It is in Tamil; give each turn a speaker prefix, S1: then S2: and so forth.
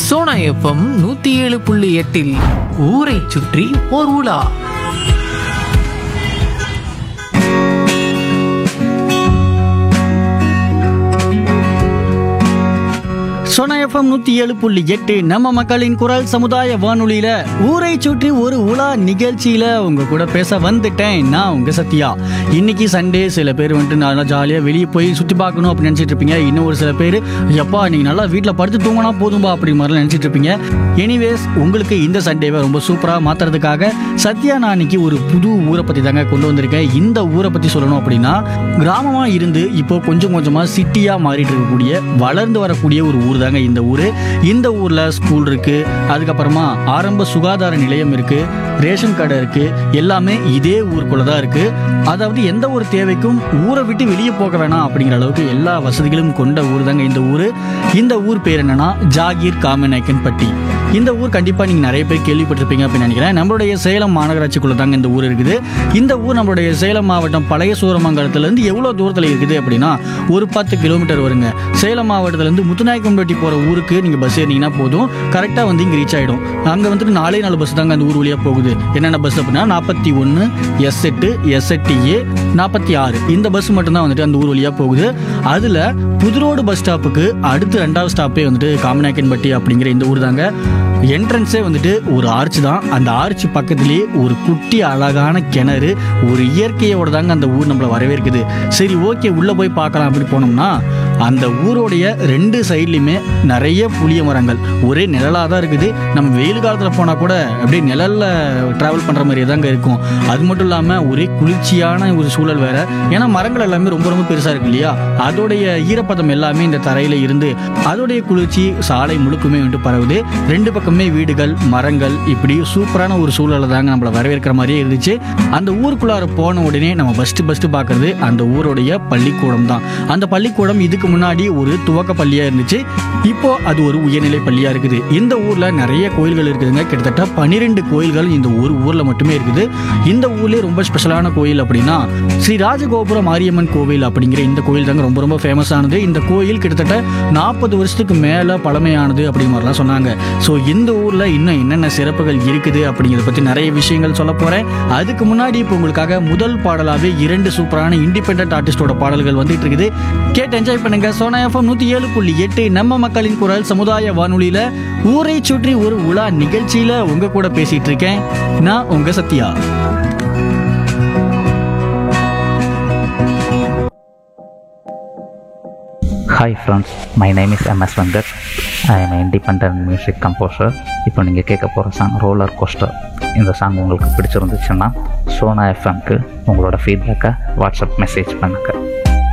S1: சோனா எஃப்எம் 107.8 ஊரை சுற்றி ஓர் உலா.
S2: சோனா எஃப்எம் 107.8 நம்ம மக்களின் குரல் சமுதாய வானொலியில ஊரை சுற்றி ஒரு உலா நிகழ்ச்சியில உங்க கூட பேச வந்துட்டேன். நான் உங்க சத்யா. இன்னைக்கு சண்டே, சில பேர் வந்துட்டு நல்லா ஜாலியா வெளியே போய் சுற்றி பார்க்கணும் அப்படின்னு நினைச்சிட்டு இருப்பீங்க. இன்னும் ஒரு சில பேர் எப்பா நீங்க நல்லா வீட்டில் படுத்து தூங்கினா போதும்பா அப்படி மாதிரிலாம் நினைச்சிட்டு இருப்பீங்க. எனிவேஸ், உங்களுக்கு இந்த சண்டேவை ரொம்ப சூப்பரா மாத்துறதுக்காக சத்யா நான் இன்னைக்கு ஒரு புது ஊரை பத்தி தாங்க கொண்டு வந்திருக்கேன். இந்த ஊரை பத்தி சொல்லணும் அப்படின்னா, கிராமமா இருந்து இப்போ கொஞ்சம் கொஞ்சமா சிட்டியா மாறிட்டு இருக்கக்கூடிய, வளர்ந்து வரக்கூடிய ஒரு ஊர் தாங்க இந்த ஊரு. இந்த ஊர்ல ஸ்கூல் இருக்கு, அதுக்கப்புறமா ஆரம்ப சுகாதார நிலையம் இருக்கு, ரேஷன் கடை இருக்கு, எல்லாமே இதே ஊருக்குள்ள தான் இருக்கு. அதாவது எந்த ஒரு தேவைக்கும் ஊரை விட்டு வெளியே போக வேணாம் அப்படிங்கிற அளவுக்கு எல்லா வசதிகளும் கொண்ட ஊர் தாங்க இந்த ஊரு. இந்த ஊர் பேர் என்னன்னா ஜாகீர் காமநாயக்கன்பட்டி. இந்த ஊர் கண்டிப்பா நீங்க நிறைய பேர் கேள்விப்பட்டிருப்பீங்க அப்படின்னு நினைக்கிறேன். நம்மளுடைய சேலம் மாநகராட்சிக்குள்ள தாங்க இந்த ஊர் இருக்குது. இந்த ஊர் நம்மளுடைய சேலம் மாவட்டம் பழைய சூரமங்கலத்துல இருந்து எவ்வளவு தூரத்துல இருக்குது அப்படின்னா ஒரு 10 கிலோமீட்டர் வருங்க. சேலம் மாவட்டத்துல இருந்து முத்துநாயக்கன்பட்டி போற ஊருக்கு நீங்க பஸ் ஏறினீங்கன்னா போதும், கரெக்டா வந்து இங்க ரீச் ஆயிடும். அங்க வந்துட்டு 4 பஸ் தாங்க அந்த ஊர் வழியா போகுது. என்னென்ன பஸ் அப்படின்னா 41, S8, S8A, 46 இந்த பஸ் மட்டும் தான் வந்துட்டு அந்த ஊர் வழியா போகுது. அதுல புதுரோடு பஸ் ஸ்டாப்புக்கு அடுத்து 2வது ஸ்டாப்பே வந்துட்டு காமநாயக்கன்பட்டி அப்படிங்கிற இந்த ஊர் தாங்க. என்ட்ரன்ஸே வந்துட்டு ஒரு ஆர்ச் தான். அந்த ஆர்ச் பக்கத்திலேயே ஒரு குட்டி அழகான கிணறு, ஒரு இயற்கையோட தாங்க அந்த ஊர் நம்மளை வரவேற்குது. சரி, ஓகே, உள்ள போய் பார்க்கலாம் அப்படி போனோம்னா அந்த ஊரோடைய 2 சைட்லையுமே நிறைய புளிய மரங்கள், ஒரே நிழலாக தான் இருக்குது. நம்ம வெயில் காலத்தில் போனால் கூட அப்படியே நிழலில் ட்ராவல் பண்ணுற மாதிரியே தாங்க இருக்கும். அது மட்டும் இல்லாமல் ஒரே குளிர்ச்சியான ஒரு சூழல் வேற. ஏன்னா மரங்கள் எல்லாமே ரொம்ப ரொம்ப பெருசாக இருக்கு இல்லையா, அதோடைய ஈரப்பதம் எல்லாமே இந்த தரையில் இருந்து அதோடைய குளிர்ச்சி சாலை முழுக்குமே வந்துட்டு பரவுது. 2 பக்கமே வீடுகள், மரங்கள், இப்படி சூப்பரான ஒரு சூழலை தாங்க நம்மளை வரவேற்கிற மாதிரியே இருந்துச்சு. அந்த ஊருக்குள்ளார போன உடனே நம்ம ஃபஸ்ட்டு பார்க்கறது அந்த ஊருடைய பள்ளிக்கூடம் தான். அந்த பள்ளிக்கூடம் இதுக்கு முன்னாடி ஒரு துவக்க பள்ளியா இருந்துச்சு, இப்போ அது ஒரு உயர்நிலை பள்ளியா இருக்குது. இந்த ஊர்ல நிறைய கோயில்கள் இருக்குதுங்க. கிட்டத்தட்ட 12 கோயில்கள் இந்த ஊர்ல மட்டுமே இருக்குது. இந்த ஊர்லயே ரொம்ப ஸ்பெஷலான கோயில் அப்படின்னா ஸ்ரீ ராஜகோபுர மாரியம்மன் கோவில் அப்படிங்கிற இந்த கோயில் தாங்க ரொம்ப ரொம்ப ஃபேமஸ் ஆனது. இந்த கோயில் கிட்டத்தட்ட 40 வருஷத்துக்கு மேல பழமையானது அப்படி மாதிரிலாம் சொன்னாங்க. ஸோ இந்த ஊர்ல இன்னும் என்னென்ன சிறப்புகள் இருக்குது அப்படிங்கிறத பத்தி நிறைய விஷயங்கள் சொல்ல போறேன். அதுக்கு முன்னாடி இப்போ உங்களுக்காக முதல் பாடலாவே 2 சூப்பரான இண்டிபெண்டன்ட் ஆர்டிஸ்டோட பாடல்கள் வந்துட்டு இருக்குது. கேட்டு என்ஜாய் பண்ணுங்க. சோனா எஃப்எம் 107.8 நம்ம மக்களின் குரல் சமுதாய வானொலியில ஊரை சுற்றி ஒரு உலா நிகழ்ச்சியில உங்க கூட பேசிட்டு இருக்கேன். நான் உங்க Sathya.
S3: Hi friends, my name is MS Venkat. I am independent music composer. இப்போ நீங்கள் கேட்க போகிற சாங் ரோலர் கோஸ்டர். இந்த சாங் உங்களுக்கு பிடிச்சிருந்துச்சுன்னா சோனா எஃப்எம்க்கு உங்களோட ஃபீட்பேக்கை வாட்ஸ்அப் மெசேஜ் பண்ணுங்கள்.